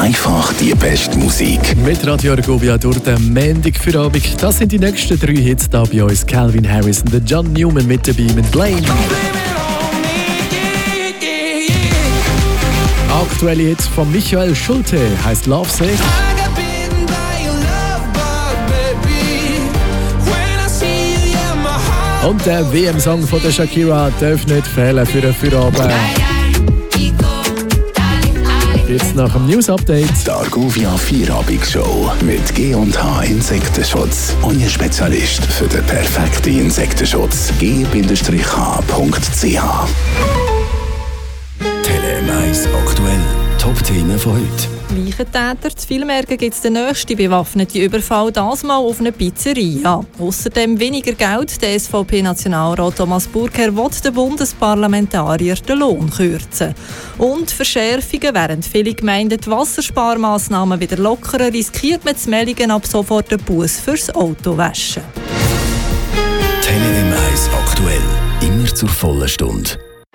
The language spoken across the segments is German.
einfach die beste Musik. Mit Radio Argovia durch den Montag für Abend. Das sind die nächsten 3 Hits da bei uns. Calvin Harris und John Newman mit dabei mit Blame. Aktuelle Hits von Michael Schulte heisst Love Sick. Und der WM-Song von der Shakira darf nicht fehlen für den Feierabend. Jetzt nach dem News-Update. Die Argovia Feierabend-Show mit G&H Insektenschutz. Euer Spezialist für den perfekten Insektenschutz. g-h.ch Tele-Mais aktuell. Top-Themen von heute. Leichentäter. Zu Vilmergen gibt es den nächsten bewaffneten Überfall, das mal auf eine Pizzeria. Außerdem weniger Geld. Der SVP-Nationalrat Thomas Burger will den Bundesparlamentarier den Lohn kürzen. Und Verschärfungen, während viele Gemeinden die Wassersparmaßnahmen wieder lockern, riskiert man zu Mellingen ab sofort den Buß fürs Autowaschen. Tele-Mais aktuell. Immer zur vollen Stunde.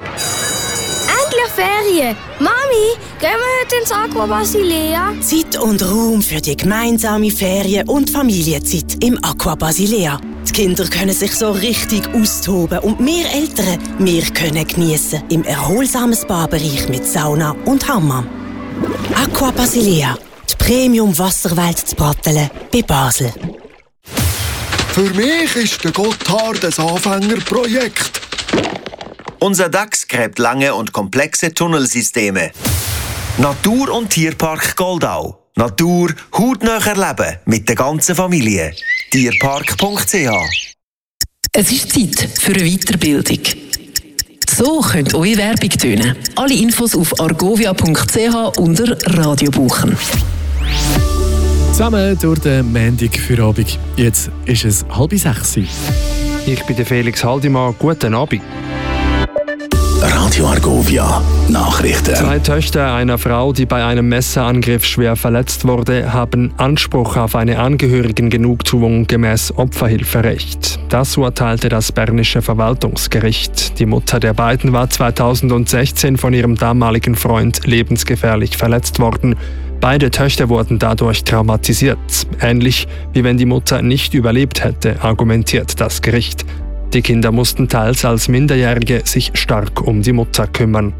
Ferien. Mami, gehen wir heute ins Aqua Basilea? Zeit und Raum für die gemeinsame Ferien- und Familienzeit im Aqua Basilea. Die Kinder können sich so richtig austoben und wir Eltern, wir können geniessen im erholsamen Spa-Bereich mit Sauna und Hammam. Aqua Basilea, die Premium-Wasserwelt zu Brattelen bei Basel. Für mich ist der Gotthard ein Anfängerprojekt. Unser DAX gräbt lange und komplexe Tunnelsysteme. Natur- und Tierpark Goldau. Natur hautnah erleben mit der ganzen Familie. Tierpark.ch. Es ist Zeit für eine Weiterbildung. So könnt eure Werbung tönen. Alle Infos auf argovia.ch unter Radio buchen. Zusammen durch den Montag für Abend. Jetzt ist es 5:30. Ich bin der Felix Haldimann. Guten Abend. Radio Argovia Nachrichten. 2 Töchter einer Frau, die bei einem Messerangriff schwer verletzt wurde, haben Anspruch auf eine Angehörigengenugtuung gemäß Opferhilferecht. Das urteilte das Bernische Verwaltungsgericht. Die Mutter der beiden war 2016 von ihrem damaligen Freund lebensgefährlich verletzt worden. Beide Töchter wurden dadurch traumatisiert. Ähnlich wie wenn die Mutter nicht überlebt hätte, argumentiert das Gericht. Die Kinder mussten teils als Minderjährige sich stark um die Mutter kümmern.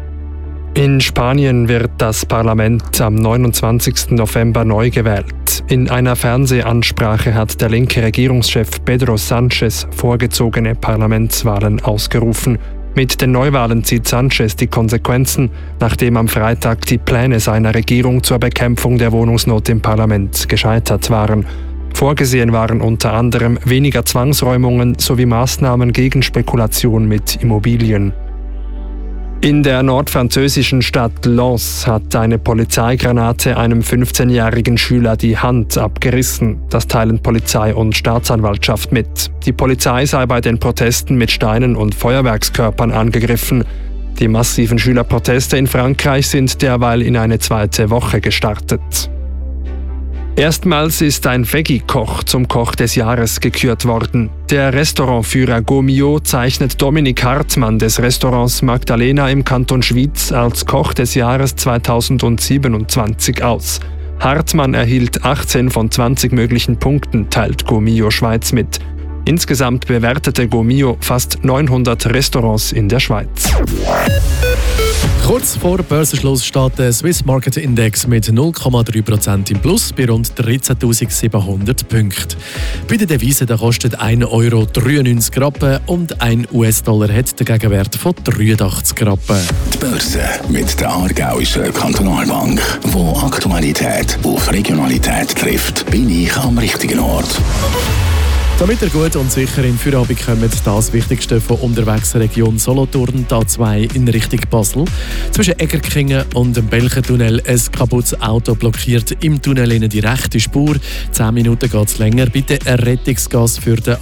In Spanien wird das Parlament am 29. November neu gewählt. In einer Fernsehansprache hat der linke Regierungschef Pedro Sánchez vorgezogene Parlamentswahlen ausgerufen. Mit den Neuwahlen zieht Sánchez die Konsequenzen, nachdem am Freitag die Pläne seiner Regierung zur Bekämpfung der Wohnungsnot im Parlament gescheitert waren. Vorgesehen waren unter anderem weniger Zwangsräumungen sowie Maßnahmen gegen Spekulation mit Immobilien. In der nordfranzösischen Stadt Lens hat eine Polizeigranate einem 15-jährigen Schüler die Hand abgerissen. Das teilen Polizei und Staatsanwaltschaft mit. Die Polizei sei bei den Protesten mit Steinen und Feuerwerkskörpern angegriffen. Die massiven Schülerproteste in Frankreich sind derweil in eine 2. Woche gestartet. Erstmals ist ein Veggie-Koch zum Koch des Jahres gekürt worden. Der Restaurantführer Gomio zeichnet Dominik Hartmann des Restaurants Magdalena im Kanton Schwyz als Koch des Jahres 2027 aus. Hartmann erhielt 18 von 20 möglichen Punkten, teilt Gomio Schweiz mit. Insgesamt bewertete Gomio fast 900 Restaurants in der Schweiz. Kurz vor Börsenschluss steht der Swiss Market Index mit 0,3% im Plus bei rund 13.700 Punkten. Bei der Devise kostet 1,93 Rappen und ein US-Dollar hat den Gegenwert von 83 Rappen. Die Börse mit der Aargauischen Kantonalbank, wo Aktualität auf Regionalität trifft, bin ich am richtigen Ort. Damit ihr gut und sicher in Feierabend kommt, das Wichtigste von unterwegs Region Solothurn, A2 in Richtung Basel. Zwischen Egerkingen und dem Belchentunnel ein kaputtes Auto blockiert im Tunnel die rechte Spur. 10 Minuten geht es länger. Bitte ein Rettungsgas für den